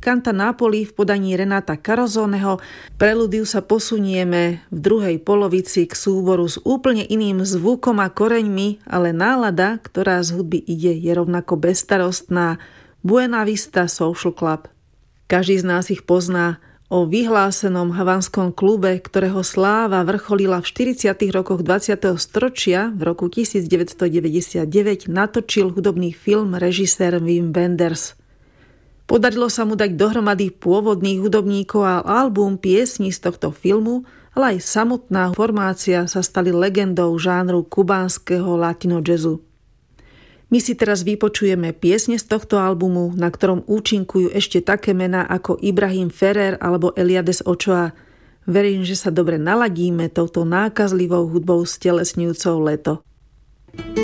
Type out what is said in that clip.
Canta Napoli v podaní Renata Carossoneho. Preludiu sa posunieme v druhej polovici k súboru s úplne iným zvukom a koreňmi, ale nálada, ktorá z hudby ide, je rovnako bezstarostná. Buena Vista Social Club. Každý z nás ich pozná. O vyhlásenom havanskom klube, ktorého sláva vrcholila v 40. rokoch 20. storočia, v roku 1999 natočil hudobný film režisér Wim Wenders. Podarilo sa mu dať dohromady pôvodných hudobníkov a album piesní z tohto filmu, ale aj samotná formácia sa stali legendou žánru kubánskeho latino jazzu. My si teraz vypočujeme piesne z tohto albumu, na ktorom účinkujú ešte také mená ako Ibrahim Ferrer alebo Eliades Ochoa. Verím, že sa dobre naladíme touto nákazlivou hudbou stelesňujúcou leto.